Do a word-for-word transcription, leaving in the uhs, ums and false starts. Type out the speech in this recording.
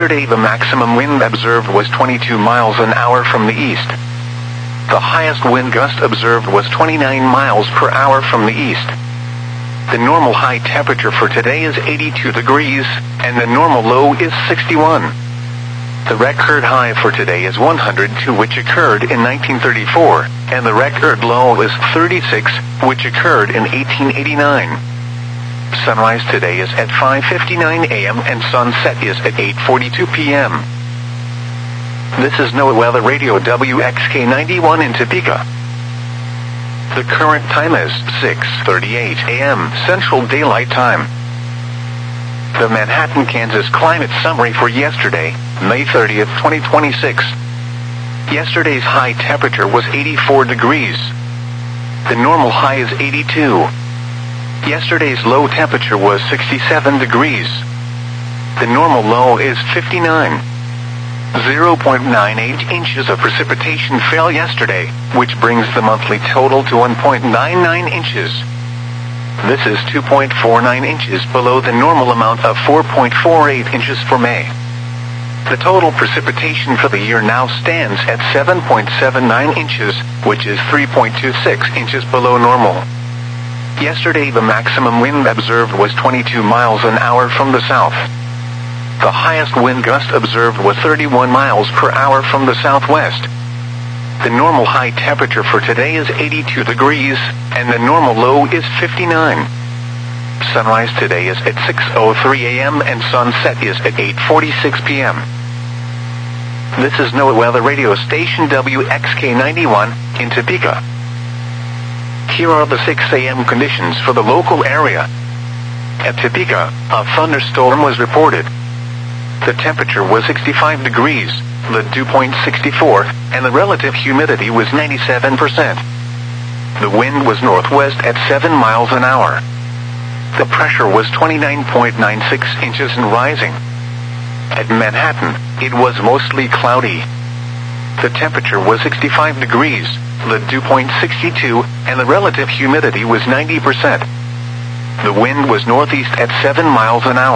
Yesterday the maximum wind observed was twenty-two miles an hour from the east. The highest wind gust observed was twenty-nine miles per hour from the east. The normal high temperature for today is eighty-two degrees, and the normal low is sixty-one. The record high for today is one hundred two, which occurred in nineteen thirty-four, and the record low is thirty-six, which occurred in eighteen eighty-nine. Sunrise today is at five fifty-nine a m and sunset is at eight forty-two p m This is NOAA Weather Radio W X K ninety-one in Topeka. The current time is six thirty-eight a m Central Daylight Time. The Manhattan, Kansas climate summary for yesterday, May thirtieth, twenty twenty-six. Yesterday's high temperature was eighty-four degrees. The normal high is eighty-two. Yesterday's low temperature was sixty-seven degrees. The normal low is fifty-nine. zero point nine eight inches of precipitation fell yesterday, which brings the monthly total to one point nine nine inches. This is two point four nine inches below the normal amount of four point four eight inches for May. The total precipitation for the year now stands at seven point seven nine inches, which is three point two six inches below normal. Yesterday the maximum wind observed was twenty-two miles an hour from the south. The highest wind gust observed was thirty-one miles per hour from the southwest. The normal high temperature for today is eighty-two degrees, and the normal low is fifty-nine. Sunrise today is at six oh three a m and sunset is at eight forty-six p m This is NOAA Weather Radio Station W X K ninety-one in Topeka. Here are the six a m conditions for the local area. At Topeka, a thunderstorm was reported. The temperature was sixty-five degrees, the dew point sixty-four, and the relative humidity was ninety-seven percent. The wind was northwest at seven miles an hour. The pressure was twenty-nine point nine six inches and rising. At Manhattan, it was mostly cloudy. The temperature was sixty-five degrees, the dew point sixty-two, and the relative humidity was ninety percent. The wind was northeast at seven miles an hour.